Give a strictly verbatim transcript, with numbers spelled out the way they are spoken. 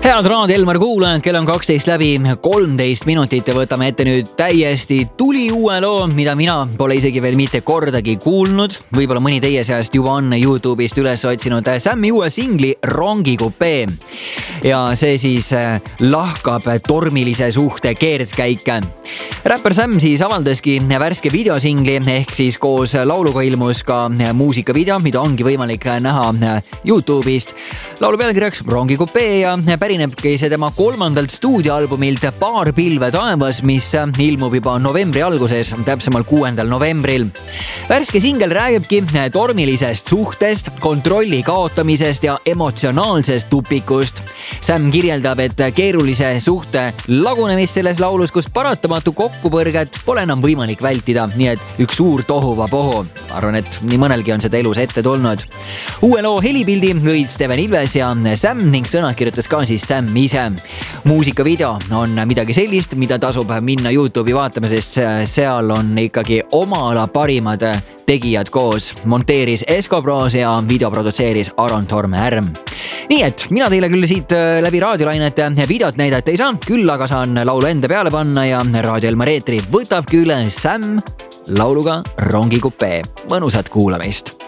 Head Raadio Elmar kuulajad, kell on kaksteist läbi kolmteist minutit ja võtame ette nüüd täiesti tuli uue loo, mida mina pole isegi veel mitte kordagi kuulnud. Võib-olla mõni teie seast juba on YouTube'ist üles otsinud Sammi uue singli Rongikupee. Ja see siis lahkab tormilise suhte keerdkäike. Räpper Sam siis avaldaski värske videosingli ehk siis koos lauluga ilmus ka muusikavideo, mida ongi võimalik näha YouTube'ist. Laulu pealkirjaks Rongikupee ja pärinebki see tema kolmandalt stuudioalbumilt Paar pilve taevas, mis ilmub juba novembri alguses, täpsemalt kuuendal novembril. Värske singel räägibki tormilisest suhtest, kontrolli kaotamisest ja emotsionaalsest tupikust. Sam kirjeldab, et keerulise suhte lagunemist selles laulus, kus paratamatu kokkupõrget pole enam võimalik vältida, nii et üks suur tohuvapohu. Arvan, et nii mõnelgi on seda elus ette tulnud. Uue loo helipildi lõid Steven Ilves ja Sam ning sõnad kirjutas ka siis Sam ise. Muusikavideo on midagi sellist, mida tasub minna YouTube'i vaatama, sest seal on ikkagi oma ala parimad tegijad koos. Monteeris Esko Bros ja video produtseeris Aron Torme Härm. Nii et mina teile küll siit läbi raadiolainete videot näidata ei saa, küll aga saan laulu enda peale panna ja Raadio Elmar eetri võtab küll Sam lauluga Rongikupee. Mõnusat kuulamist!